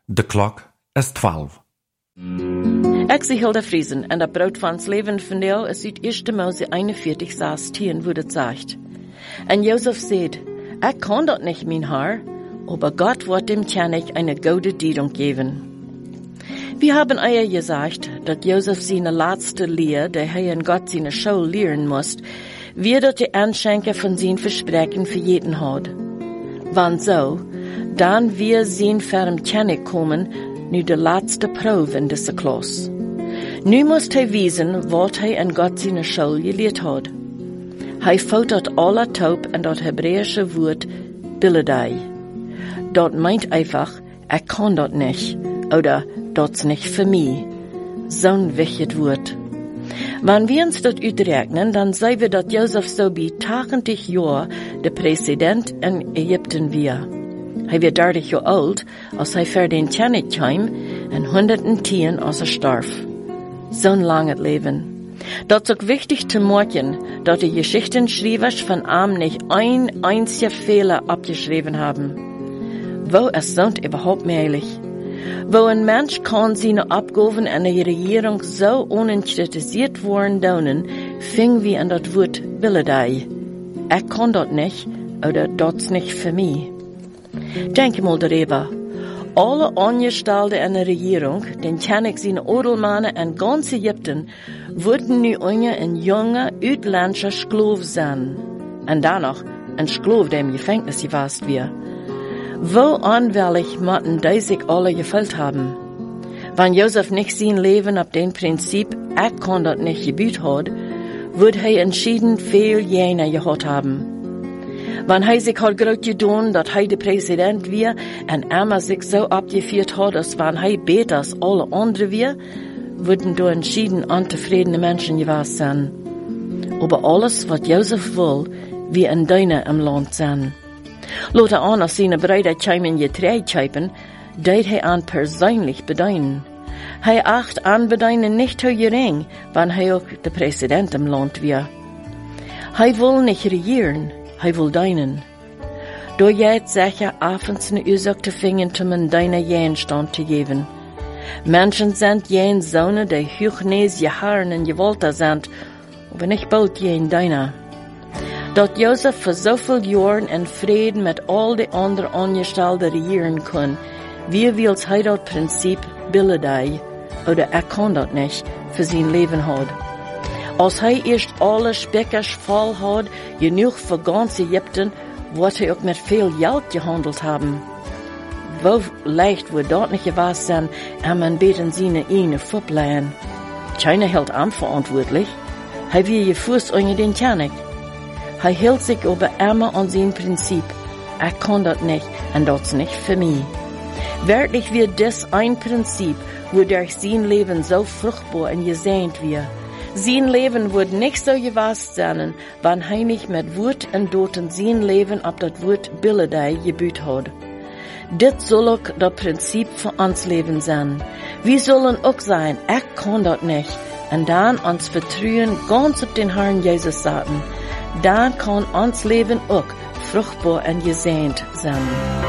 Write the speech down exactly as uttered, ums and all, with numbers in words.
De klok is twaalf. Ik zie Hilda Friesen en dat brood van het leven van jou is uit eerste Mose eenenveertig, zestien, wo het sagt. En Josef sagt, ik kann dat nicht, mein Herr, aber Gott wird dem König eine gute Diedung geben. Wir haben euch gesagt, dass Josef seine letzte Lehre, die er in Gott seine Schule lehren muss, wie dat die Anschenke von seinen Versprechen für jeden hat. Wann so, dann wir sein ferm König kommen, nu de letzte Probe in dieser Klasse. Nu muss er wissen, wat er in Gott seine Schule gelehrt hat. Hij fout dat alle taub en dat Hebräische Wort Billedei. Dat meint einfach, er kann dat nicht, oder dat's nicht für mich. Zo'n wichtig Wort. Wenn wir uns dat uitrechnen, dann sehen wir, dat Josef so bei tachtig Jahren der Präsident in Ägypten war. Hij wird dertig Jahre alt, als hij für den König kam, en hundertzehn als er starb. Zo'n langes Leben. Dat is ook wichtig te merken, dat de Geschichtenschreibers von ihm nicht ein einziger Fehler abgeschrieben haben. Wo ist das überhaupt möglich? Wo ein Mensch kann seine Abgaben in der Regierung so unkritisiert worden daunen, fing wie an das Wort Billedei. Ich kann das nicht, oder das nicht für mich. Denk mal darüber. Alle Angestellten in der Regierung, den König seine Edelmannen en ganz Ägypten, wurden nu ein junger, uitländischer Sklav sein. Und danach ein Sklav, der im Gefängnis gewesen wir. Wo anwärtig mochten die sich alle gefällt haben? Wenn Josef nicht sein Leben ab dem Prinzip, ich kann das nicht gebüht hat, würde er entschieden viel jener gehabt haben. Wenn er sich halt gerade getan, dass er der Präsident war, und er sich so abgeführt hat, als wenn er besser als alle anderen war, würden da entschieden unzufriedene Menschen gewesen sein. Aber alles, was Josef will, wie ein Deiner im Land sein. Lot er an, als seine Brüder kämen Getreide kaufen, deed er an persönlich bedeinen. Er acht an bedeinen nicht so gering, wenn er auch der Präsident im Land war. Er will nicht regieren, er will deinen. Da jetzt sicher abends eine Ursache zu finden, um einen deiner Gegenstand zu geben. Menschen sind jen Söhne, die hochnes geharren und gewolter sind, aber nicht bald jen deiner. Dat Josef für so viel Jahren in Frieden mit all die anderen Angestellten regieren kann, wie will's hij dat Prinzip Billedei, oder er kann dat nicht, für sein Leben hat. Als hij erst alle Speckers voll hat, genug für ganz Ägypten, wird er auch mit viel Geld gehandelt haben. Wo leicht wird dort nicht gewesen sein, am man beten seine eine vorbleiben. Keiner hält am verantwortlich. Er will gefußt ohne den König. Er hält sich aber immer an sein Prinzip. Er kann das nicht, und das nicht für mich. Wirklich wird das ein Prinzip, wodurch sein Leben so fruchtbar und gesegnet wird. Sein Leben wird nicht so gewesen sein, wenn er nicht mit Wort und Doten sein Leben ab das Wort Billedei gebüht hat. Dit soll auch das Prinzip für uns Leben sein. Wir sollen auch sein, ich kann das nicht. Und dann uns vertrauen ganz auf den Herrn Jesus sagen. Dann kann uns Leben auch fruchtbar und gesegnet sein.